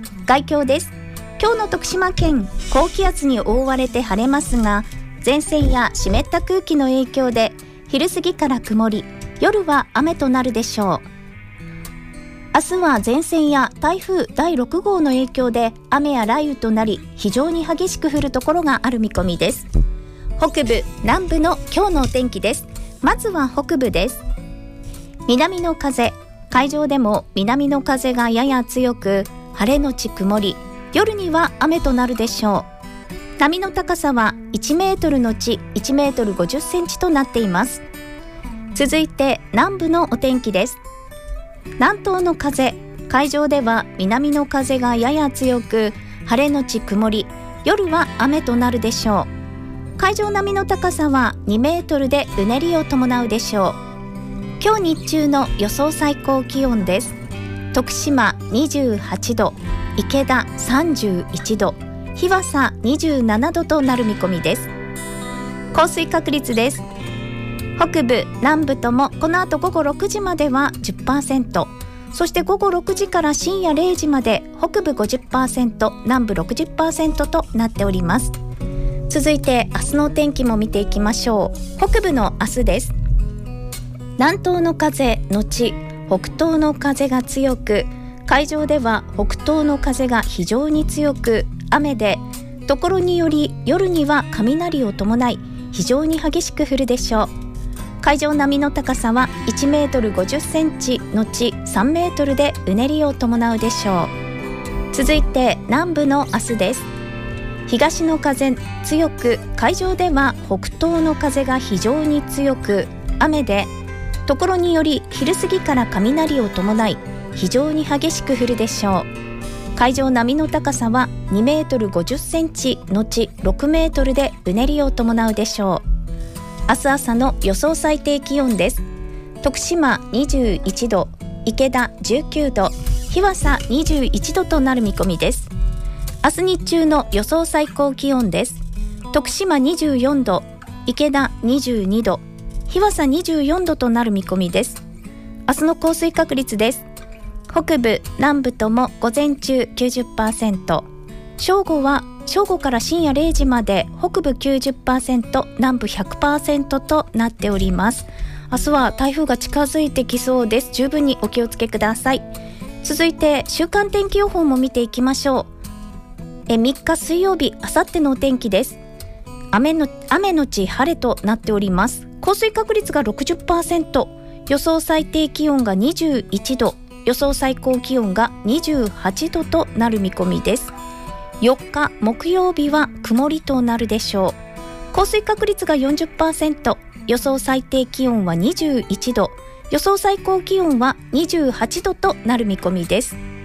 概況です。今日の徳島県、高気圧に覆われて晴れますが、前線や湿った空気の影響で昼過ぎから曇り、夜は雨となるでしょう。明日は前線や台風第6号の影響で雨や雷雨となり、非常に激しく降るところがある見込みです。北部、南部の今日のお天気です。まずは北部です。南の風、海上でも南の風がやや強く、晴れのち曇り、夜には雨となるでしょう。波の高さは1メートルのち1メートル50センチとなっています。続いて南部のお天気です。南東の風、海上では南の風がやや強く、晴れのち曇り、夜は雨となるでしょう。海上波の高さは2メートルでうねりを伴うでしょう。今日日中の予想最高気温です。徳島28度、池田31度、日和佐27度となる見込みです。降水確率です。北部、南部ともこの後午後6時までは 10%、 そして午後6時から深夜0時まで北部 50%、 南部 60% となっております。続いて明日のお天気も見ていきましょう。北部の明日です。南東の風のち北東の風が強く、海上では北東の風が非常に強く、雨でところにより夜には雷を伴い非常に激しく降るでしょう。海上波の高さは1メートル50センチのち3メートルでうねりを伴うでしょう。続いて南部の明日です。東の風強く、海上では北東の風が非常に強く、雨でところにより昼過ぎから雷を伴い非常に激しく降るでしょう。海上波の高さは2メートル50センチのち6メートルでうねりを伴うでしょう。明日朝の予想最低気温です。徳島21度、池田19度、日和佐21度となる見込みです。明日日中の予想最高気温です。徳島24度、池田22度、日和佐24度となる見込みです。明日の降水確率です。北部、南部とも午前中 90%、 正午から深夜0時まで北部 90%、 南部 100% となっております。明日は台風が近づいてきそうです。十分にお気をつけください。続いて週間天気予報も見ていきましょう。3日水曜日、あさってのお天気です。雨のち晴れとなっております。降水確率が 60%、 予想最低気温が21度、予想最高気温が28度となる見込みです。4日木曜日は曇りとなるでしょう。降水確率が 40%、 予想最低気温は21度、予想最高気温は28度となる見込みです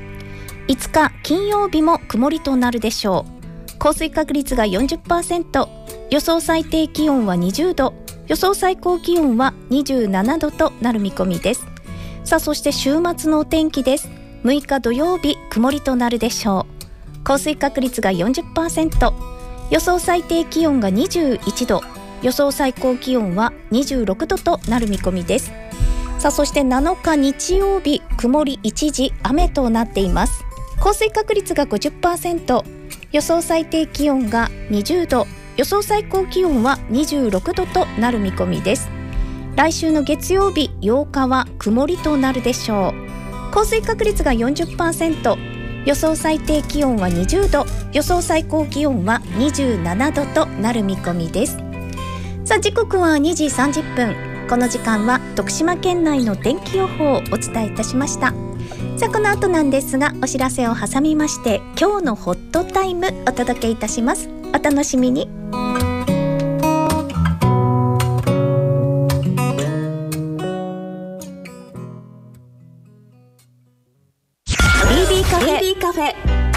。5日金曜日も曇りとなるでしょう。降水確率が 40%、 予想最低気温は20度、予想最高気温は27度となる見込みです。さあ、そして週末のお天気です。6日土曜日曇りとなるでしょう。降水確率が 40%、 予想最低気温が21度、予想最高気温は26度となる見込みです。さあ、そして7日日曜日曇り一時雨となっています。降水確率が 50%、 予想最低気温が20度、予想最高気温は26度となる見込みです。来週の月曜日8日は曇りとなるでしょう。降水確率が 40%、 予想最低気温は20度、予想最高気温は27度となる見込みです。さあ、時刻は2時30分。この時間は徳島県内の天気予報をお伝えいたしました。さあ、この後なんですが、お知らせを挟みまして今日のホットタイムお届けいたします。お楽しみに。BB カフェ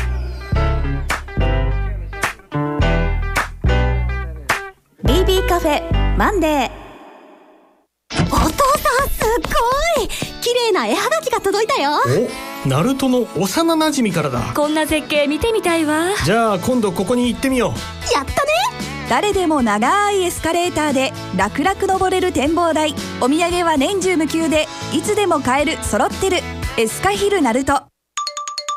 BB カフェマンデー。 お父さん、すっごい綺麗な絵はがきが届いたよ。 お、ナルトの幼馴染からだ。 こんな絶景見てみたいわ。 じゃあ今度ここに行ってみよう。やったね。 誰でも長いエスカレーターで楽々登れる展望台。お土産は年中無休でいつでも買える、揃ってる。エスカヒルナルト。